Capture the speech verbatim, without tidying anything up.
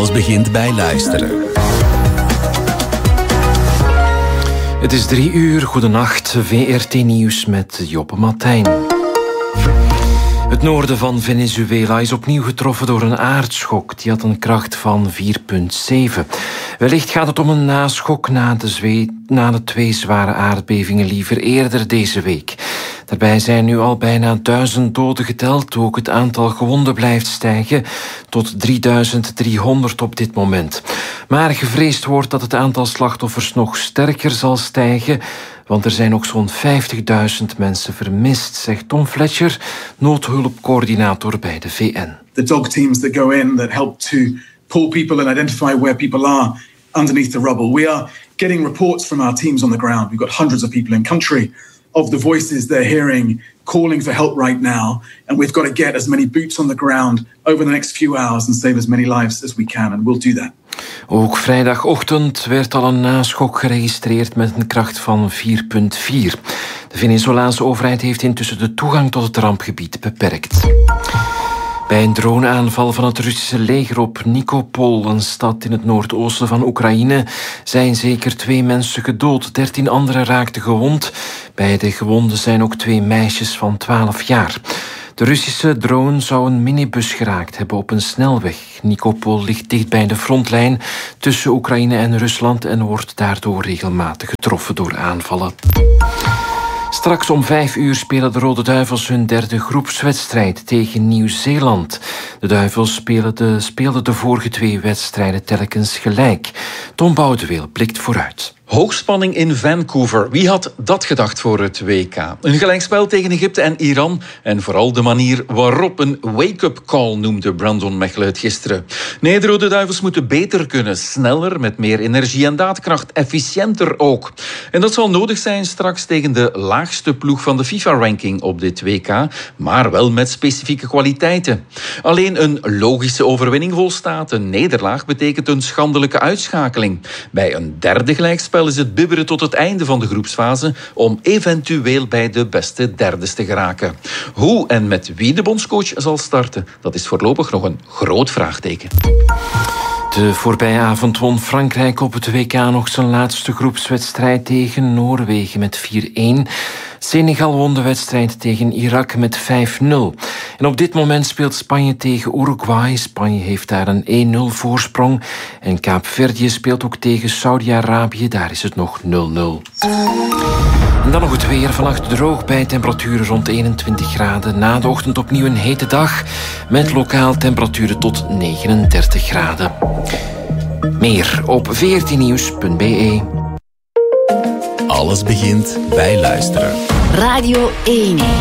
Alles begint bij luisteren. Het is drie uur, goedenacht, V R T Nieuws met Joppe Martijn. Het noorden van Venezuela is opnieuw getroffen door een aardschok. Die had een kracht van vier komma zeven. Wellicht gaat het om een naschok na de, zwe- na de twee zware aardbevingen liever eerder deze week. Daarbij zijn nu al bijna duizend doden geteld. Ook het aantal gewonden blijft stijgen tot drieduizend driehonderd op dit moment. Maar gevreesd wordt dat het aantal slachtoffers nog sterker zal stijgen, want er zijn nog zo'n vijftigduizend mensen vermist, zegt Tom Fletcher, noodhulpcoördinator bij de V N. The dog teams that go in that help to pull people and identify where people are underneath the rubble. We are getting reports from our teams on the ground. We've got hundreds of people in country of the voices they're hearing calling for help right now, and we've got to get as many boots on the ground over the next few hours and save as many lives as we can, and we'll do that. Ook vrijdagochtend werd al een naschok geregistreerd met een kracht van vier komma vier. De Venezolaanse overheid heeft intussen de toegang tot het rampgebied beperkt. Bij een droneaanval van het Russische leger op Nikopol, een stad in het noordoosten van Oekraïne, zijn zeker twee mensen gedood. Dertien anderen raakten gewond. Bij de gewonden zijn ook twee meisjes van twaalf jaar. De Russische drone zou een minibus geraakt hebben op een snelweg. Nikopol ligt dicht bij de frontlijn tussen Oekraïne en Rusland en wordt daardoor regelmatig getroffen door aanvallen. Straks om vijf uur spelen de Rode Duivels hun derde groepswedstrijd tegen Nieuw-Zeeland. De Duivels spelen de, speelden de vorige twee wedstrijden telkens gelijk. Tom Boudeweel blikt vooruit. Hoogspanning in Vancouver. Wie had dat gedacht voor het W K? Een gelijkspel tegen Egypte en Iran. En vooral de manier waarop een wake-up call noemde Brandon Mechelen het gisteren. Nee, de Rode Duivels moeten beter kunnen. Sneller, met meer energie en daadkracht. Efficiënter ook. En dat zal nodig zijn straks tegen de laagste ploeg van de FIFA-ranking op dit W K. Maar wel met specifieke kwaliteiten. Alleen een logische overwinning volstaat. Een nederlaag betekent een schandelijke uitschakeling. Bij een derde gelijkspel is het bibberen tot het einde van de groepsfase om eventueel bij de beste derdes te geraken. Hoe en met wie de bondscoach zal starten, dat is voorlopig nog een groot vraagteken. De voorbije avond won Frankrijk op het W K nog zijn laatste groepswedstrijd tegen Noorwegen met vier-een. Senegal won de wedstrijd tegen Irak met vijf nul. En op dit moment speelt Spanje tegen Uruguay. Spanje heeft daar een één nul voorsprong. En Kaapverdië speelt ook tegen Saudi-Arabië. Daar is het nog nul nul. En dan nog het weer. Vannacht droog bij temperaturen rond eenentwintig graden. Na de ochtend opnieuw een hete dag met lokaal temperaturen tot negenendertig graden. Meer op v r t nieuws punt b e. Alles begint bij luisteren. Radio één.